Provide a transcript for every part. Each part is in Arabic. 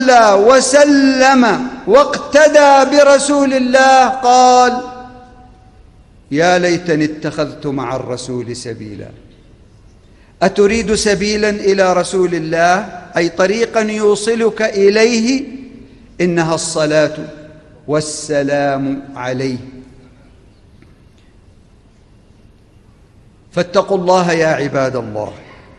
وسلم واقتدى برسول الله قال: يا ليتني اتخذت مع الرسول سبيلا. أتريد سبيلا إلى رسول الله، أي طريقا يوصلك إليه؟ إنها الصلاة والسلام عليه. فاتقوا الله يا عباد الله،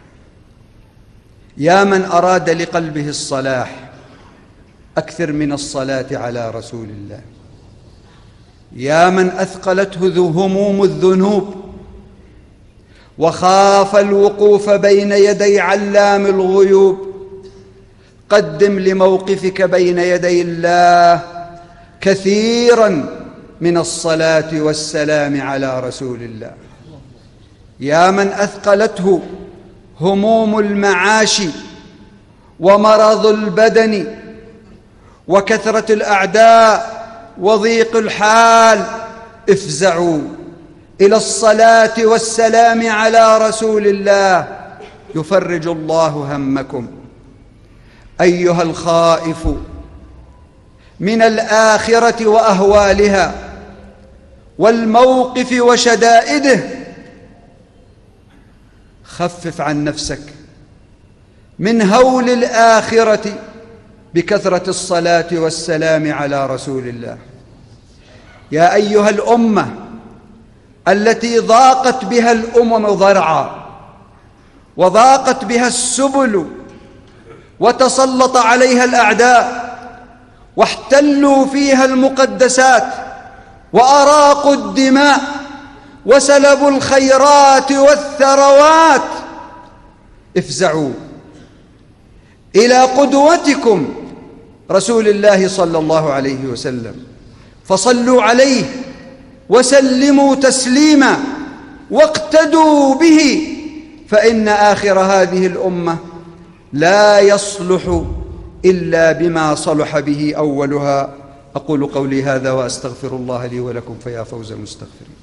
يا من أراد لقلبه الصلاح أكثر من الصلاة على رسول الله. يا من أثقلته هموم الذنوب وخاف الوقوف بين يدي علام الغيوب، قدم لموقفك بين يدي الله كثيرا من الصلاة والسلام على رسول الله. يا من أثقلته هموم المعاش ومرض البدن وكثرة الأعداء وضيق الحال، افزعوا إلى الصلاة والسلام على رسول الله يفرج الله همكم. أيها الخائف من الآخرة وأهوالها والموقف وشدائده، خفف عن نفسك من هول الآخرة بكثرة الصلاة والسلام على رسول الله. يا أيها الأمة التي ضاقت بها الأمم ضرعا وضاقت بها السبل وتسلط عليها الأعداء واحتلوا فيها المقدسات وأراقوا الدماء وسلبوا الخيرات والثروات، افزعوا إلى قدوتكم رسول الله صلى الله عليه وسلم، فصلوا عليه وسلموا تسليما واقتدوا به، فإن آخر هذه الأمة لا يصلح إلا بما صلح به أولها. أقول قولي هذا وأستغفر الله لي ولكم، فيا فوز المستغفرين.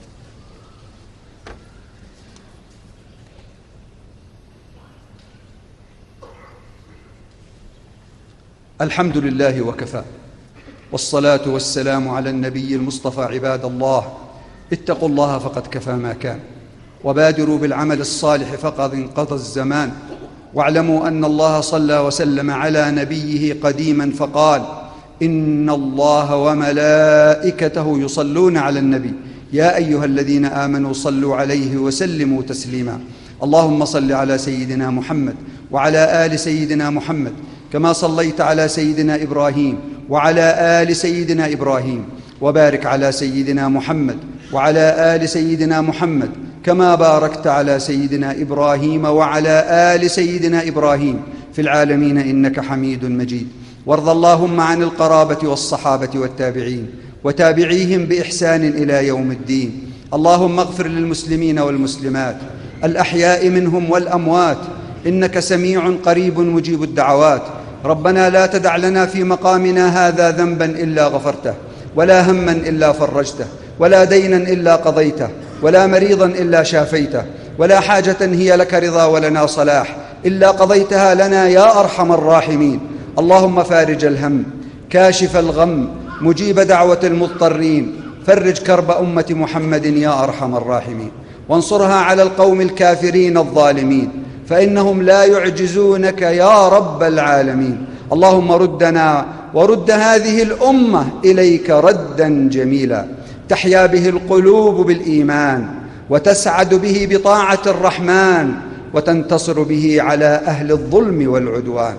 الحمد لله وكفى، والصلاة والسلام على النبي المصطفى. عباد الله، اتقوا الله فقد كفى ما كان، وبادروا بالعمل الصالح فقد انقضى الزمان. واعلموا أن الله صلى وسلم على نبيه قديما فقال: إن الله وملائكته يصلون على النبي يا أيها الذين آمنوا صلوا عليه وسلموا تسليما. اللهم صل على سيدنا محمد وعلى آل سيدنا محمد كما صليت على سيدنا إبراهيم وعلى آل سيدنا إبراهيم، وبارك على سيدنا محمد وعلى آل سيدنا محمد كما باركت على سيدنا إبراهيم وعلى آل سيدنا إبراهيم في العالمين إنك حميد مجيد. وارض اللهم عن القرابة والصحابة والتابعين وتابعيهم بإحسان إلى يوم الدين. اللهم اغفر للمسلمين والمسلمات الأحياء منهم والأموات، إنك سميع قريب مجيب الدعوات. ربنا لا تدع لنا في مقامنا هذا ذنبا إلا غفرته، ولا هما إلا فرجته، ولا دينا إلا قضيته، ولا مريضا إلا شافيته، ولا حاجة هي لك رضا ولنا صلاح إلا قضيتها لنا يا أرحم الراحمين. اللهم فارج الهم، كاشف الغم، مجيب دعوة المضطرين، فرج كرب أمة محمد يا أرحم الراحمين، وانصرها على القوم الكافرين الظالمين، فإنهم لا يعجزونك يا رب العالمين. اللهم ردنا ورد هذه الأمة إليك ردا جميلا، تحيا به القلوب بالإيمان، وتسعد به بطاعة الرحمن، وتنتصر به على أهل الظلم والعدوان.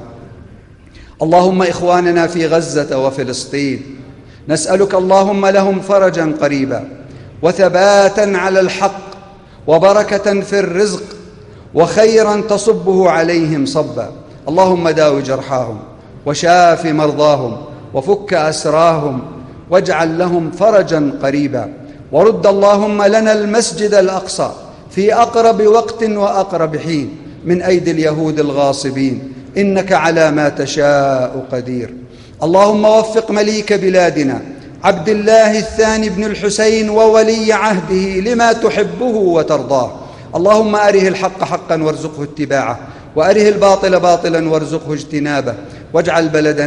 اللهم إخواننا في غزة وفلسطين نسألك اللهم لهم فرجا قريبا، وثباتا على الحق، وبركة في الرزق، وخيرا تصبه عليهم صبا. اللهم داو جرحاهم، وشاف مرضاهم، وفك أسراهم، واجعل لهم فرجا قريبا. ورد اللهم لنا المسجد الأقصى في أقرب وقت وأقرب حين من أيدي اليهود الغاصبين، إنك على ما تشاء قدير. اللهم وفق مليك بلادنا عبد الله الثاني بن الحسين وولي عهده لما تحبه وترضاه. اللهم أره الحق حقا وارزقه اتباعه، وأره الباطل باطلا وارزقه اجتنابه، واجعل بلدنا